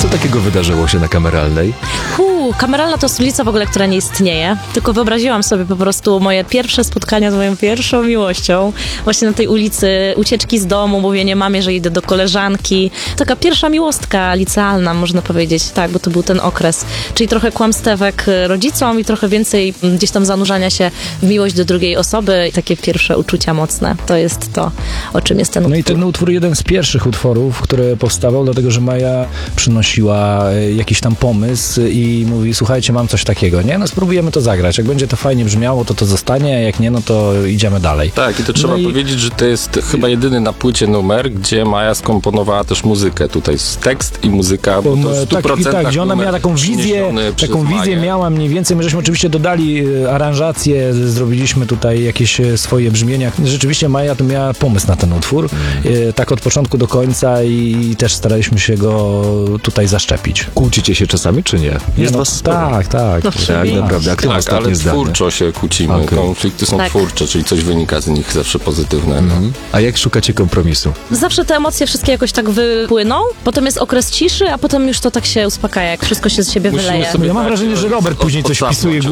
takiego wydarzyło się na Kameralnej? Kameralna to stolica w ogóle, która nie istnieje, tylko wyobraziłam sobie po prostu moje pierwsze spotkania z moją pierwszą miłością. Właśnie na tej ulicy, ucieczki z domu, mówienie mamie, że idę do koleżanki. Taka pierwsza miłostka licealna, można powiedzieć, tak, bo to był ten okres. Czyli trochę kłamstewek rodzicom i trochę więcej gdzieś tam zanurzania się w miłość do drugiej osoby i takie pierwsze uczucia mocne. To jest to, o czym jest ten utwór. No i ten utwór jeden z pierwszych utworów, który powstawał, dlatego że Maja przynosiła jakiś tam pomysł i mówi, słuchajcie, mam coś takiego, nie? No spróbujemy to zagrać. Jak będzie to fajnie brzmiało, to zostanie, a jak nie, no to idziemy dalej. Tak, i to trzeba powiedzieć, że to jest chyba jedyny na płycie numer, gdzie Maja skomponowała też muzykę. Tutaj jest tekst i muzyka, bo to w 100% tak, gdzie ona miała taką wizję miała mniej więcej. My żeśmy oczywiście dodali aranżację, zrobiliśmy tutaj jakieś swoje brzmienia. Rzeczywiście Maja to miała pomysł na ten utwór, tak od początku do końca i też staraliśmy się go tutaj zaszczepić. Kłócicie się czasami, czy nie? Jest was sporo. Tak. No, tak, naprawdę. A kto ma tak, ostatnie ale zdanie? twórczo się kłócimy. Okay. Konflikty są twórcze, czyli coś wynika z nich zawsze pozytywnego. A jak szukacie kompromisu? Zawsze te emocje wszystkie jakoś tak wypłyną, potem jest okres ciszy, a potem już to tak się uspokaja, jak wszystko się z siebie wyleje. Ja mam wrażenie, że Robert później coś wpisuje